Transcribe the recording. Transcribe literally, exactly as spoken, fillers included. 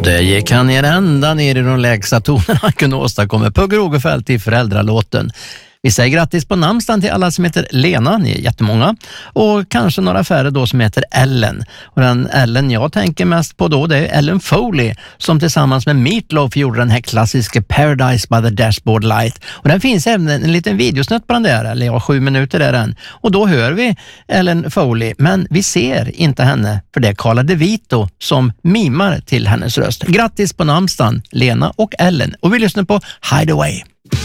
Det gick han ner ända ner i de lägsta tonerna han kunde åstadkomma på Grogefält i föräldralåten. Vi säger grattis på namnsdagen till alla som heter Lena, ni är jättemånga, och kanske några färre då som heter Ellen. Och den Ellen jag tänker mest på då, det är Ellen Foley som tillsammans med Meatloaf gjorde den här klassiska Paradise by the Dashboard Light. Och den finns även en liten videosnutt på den där, eller ja, sju minuter är den. Och då hör vi Ellen Foley, men vi ser inte henne, för det är Carla DeVito som mimar till hennes röst. Grattis på namnsdagen, Lena och Ellen. Och vi lyssnar på Hideaway.